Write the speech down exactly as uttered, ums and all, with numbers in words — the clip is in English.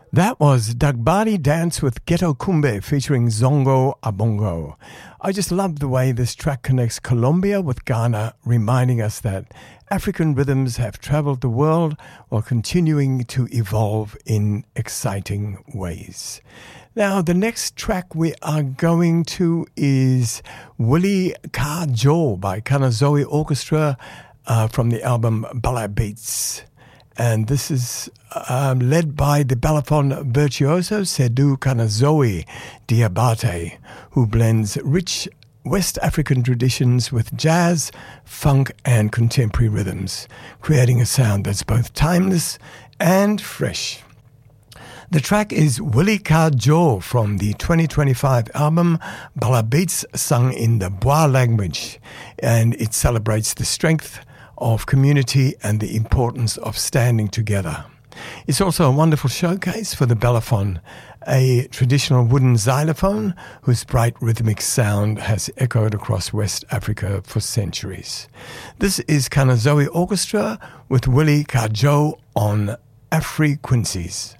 That was Dagbani Dance with Ghetto Kumbe featuring Zongo Abongo. I just love the way this track connects Colombia with Ghana, reminding us that African rhythms have traveled the world while continuing to evolve in exciting ways. Now, the next track we are going to is Willie Ka Jo by Kanazoe Orchestra uh, from the album Bala Beats. And this is um, led by the Balafon virtuoso Seydou Kanazoe Diabate, who blends rich West African traditions with jazz, funk, and contemporary rhythms, creating a sound that's both timeless and fresh. The track is Willie Ka Jo from the twenty twenty-five album Bala Beats, sung in the Bois language, and it celebrates the strength of community and the importance of standing together. It's also a wonderful showcase for the Balafon, a traditional wooden xylophone whose bright rhythmic sound has echoed across West Africa for centuries. This is Kanazoe Orchestra with Willie Ka Jo on Afri Quincy's.